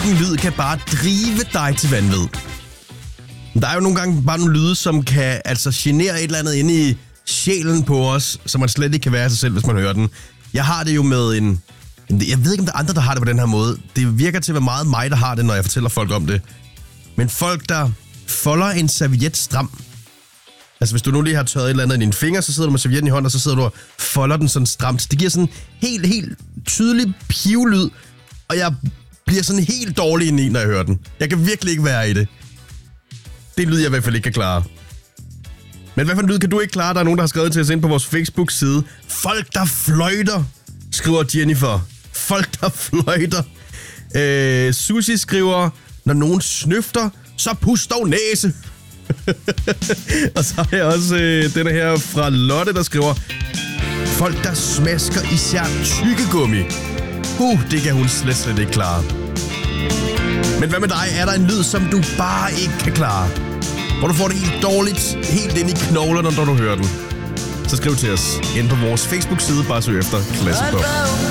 hvilken lyd kan bare drive dig til vanvid? Der er jo nogle gange bare nogle lyde, som kan altså genere et eller andet inde i sjælen på os, så man slet ikke kan være sig selv, hvis man hører den. Jeg har det jo med jeg ved ikke, om der er andre, der har det på den her måde. Det virker til at være meget mig, der har det, når jeg fortæller folk om det. Men folk, der folder en serviet stram. Altså, hvis du nu lige har tørret et eller andet i dine fingre, så sidder du med servietten i hånden, og så sidder du og folder den sådan stramt. Det giver sådan en helt tydelig pivlyd, og jeg bliver sådan helt dårlig indeni, når jeg hører den. Jeg kan virkelig ikke være i det. Det er lyd, jeg i hvert fald ikke kan klare. Men hvad for en lyd kan du ikke klare? Der er nogen, der har skrevet til os ind på vores Facebook-side. Folk, der fløjter, skriver Jennifer. Folk, der fløjter. Susie skriver, når nogen snøfter, så pust dog næse. Og så har jeg også denne her fra Lotte, der skriver, folk, der smasker især tykkegummi. Det kan hun slet ikke klare. Men hvad med dig? Er der en lyd, som du bare ikke kan klare? Hvor du får det helt dårligt, helt ind i knoglerne, når du hører den? Så skriv til os ind på vores Facebook-side, bare søg efter Classic Pop.